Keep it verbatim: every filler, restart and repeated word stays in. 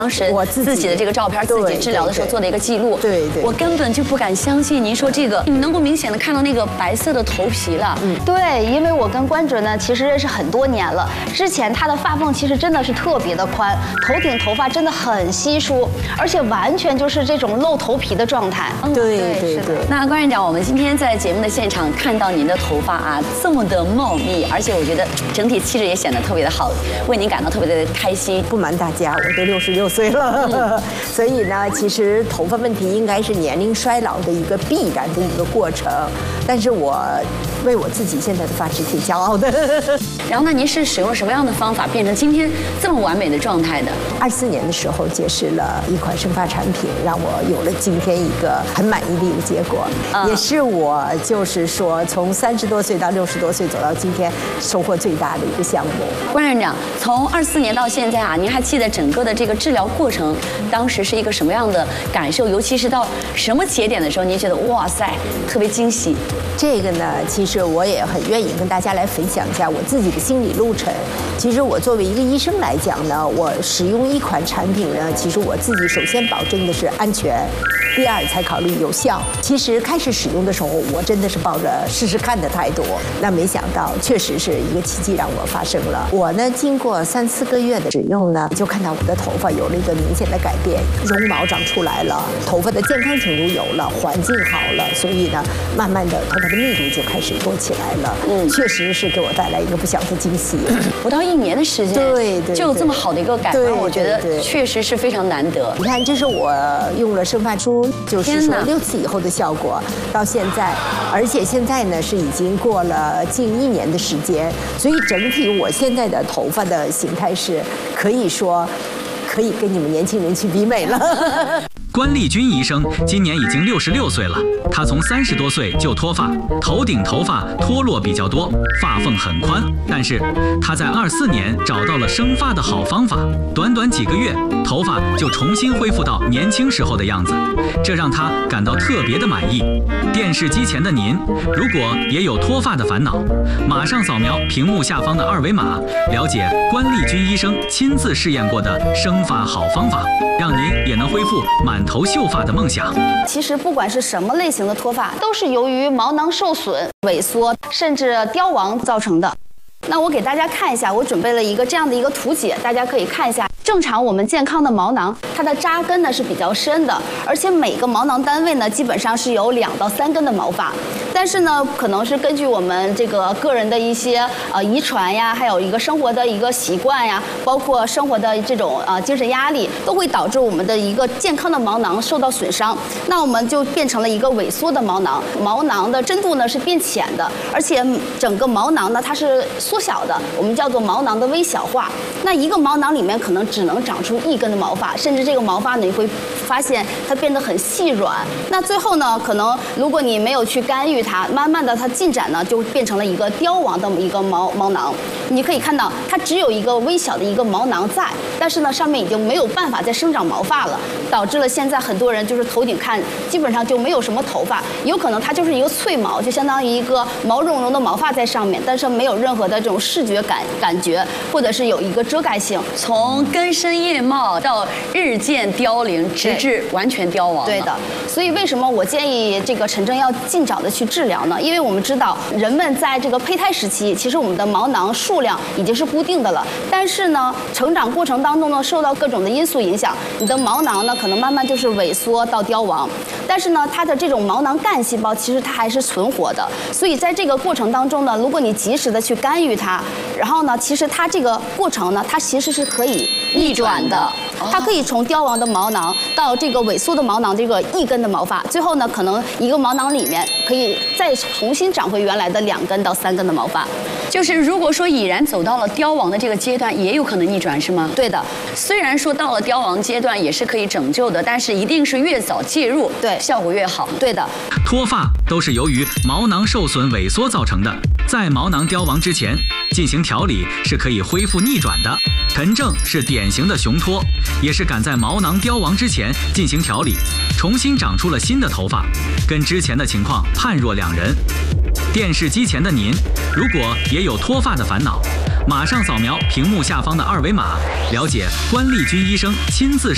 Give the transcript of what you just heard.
当时我自己自己的这个照片，自己治疗的时候做的一个记录。 对对， 我根本就不敢相信您说这个，你能够明显的看到那个白色的头皮了。 嗯，对，因为我跟关喆呢，其实认识很多年了。之前他的发缝其实真的是特别的宽，头顶头发真的很稀疏，而且完全就是这种露头皮的状态。 嗯、对对对。 那关院长，我们今天在节目的现场看到您的头发啊，这么的茂密，而且我觉得整体气质也显得特别的好，为您感到特别的开心。 不瞒大家，我都六十六岁了。嗯所以呢，其实头发问题应该是年龄衰老的一个必然的一个过程，但是我为我自己现在的发质挺骄傲的。 然后呢，您是使用什么样的方法变成今天这么完美的状态的？ 二四年的时候结识了一款生发产品，让我有了今天一个很满意的一个结果，嗯、也是我就是说从三十多岁到六十多岁走到今天收获最大的一个项目。 关院长，从二四年到现在啊，您还记得整个的这个治疗过程？当时是一个什么样的感受？尤其是到什么节点的时候，您觉得哇塞，特别惊喜？ 这个呢，其实我也很愿意跟大家来分享一下我自己的心理路程。其实我作为一个医生来讲呢，我使用一款产品呢，其实我自己首先保证的是安全，第二才考虑有效。其实开始使用的时候，我真的是抱着试试看的态度，那没想到确实是一个奇迹让我发生了。我呢，经过三四个月的使用呢，就看到我的头发有了一个明显的改变，绒毛长出来了，头发的健康程度有了，环境好了，所以呢，慢慢的头发的密度就开始多起来了。嗯，确实是给我带来一个不小的惊喜。 不到一年的时间， 对对， 就有这么好的一个改观，我觉得确实是非常难得。 你看，这是我用了生发珠，就是说六次以后的效果，到现在，而且现在呢是已经过了近一年的时间，所以整体我现在的头发的形态是可以说。可以跟你们年轻人去比美了。 关丽君医生今年已经六十六岁了，他从三十多岁就脱发，头顶头发脱落比较多，发缝很宽。但是他在二四年找到了生发的好方法，短短几个月，头发就重新恢复到年轻时候的样子，这让他感到特别的满意。电视机前的您，如果也有脱发的烦恼，马上扫描屏幕下方的二维码，了解关丽君医生亲自试验过的生发好方法，让您也能恢复满头秀发的梦想。 其实不管是什么类型的脱发，都是由于毛囊受损、萎缩甚至凋亡造成的。那我给大家看一下，我准备了一个这样的一个图解，大家可以看一下。正常我们健康的毛囊，它的扎根呢是比较深的，而且每个毛囊单位呢基本上是有两到三根的毛发。但是呢，可能是根据我们这个个人的一些呃遗传呀，还有一个生活的一个习惯呀，包括生活的这种呃精神压力，都会导致我们的一个健康的毛囊受到损伤。那我们就变成了一个萎缩的毛囊，毛囊的深度呢是变浅的，而且整个毛囊呢它是缩小的，我们叫做毛囊的微小化。那一个毛囊里面可能只能长出一根的毛发，甚至这个毛发呢，你会发现它变得很细软。那最后呢，可能如果你没有去干预它，慢慢的它进展呢，就变成了一个凋亡的一个毛毛囊。你可以看到，它只有一个微小的一个毛囊在，但是呢，上面已经没有办法再生长毛发了，导致了现在很多人就是头顶看基本上就没有什么头发，有可能它就是一个脆毛，就相当于一个毛茸茸的毛发在上面，但是没有任何的这种视觉感感觉，或者是有一个遮盖性。 从根深叶茂到日渐凋零，直至完全凋亡。 对的，所以为什么我建议这个陈正要尽早的去治疗呢？因为我们知道人们在这个胚胎时期，其实我们的毛囊数量已经是固定的了，但是呢，成长过程当中呢，受到各种的因素影响，你的毛囊呢可能慢慢就是萎缩到凋亡。但是呢，它的这种毛囊干细胞其实它还是存活的，所以在这个过程当中呢，如果你及时的去干预它，然后呢，其实它这个过程呢，它其实是可以逆转的。它可以从凋亡的毛囊到这个萎缩的毛囊，这个一根的毛发，最后呢，可能一个毛囊里面可以再重新长回原来的两根到三根的毛发。 就是如果说已然走到了凋亡的这个阶段，也有可能逆转，是吗？ 对的。 虽然说到了凋亡阶段也是可以拯救的，但是一定是越早介入， 对， 效果越好。 对的。 脱发都是由于毛囊受损萎缩造成的，在毛囊凋亡之前进行调理是可以恢复逆转的。陈正是典型的雄脱，也是赶在毛囊凋亡之前进行调理，重新长出了新的头发，跟之前的情况判若两人。电视机前的您，如果也有脱发的烦恼，马上扫描屏幕下方的二维码，了解关丽君医生亲自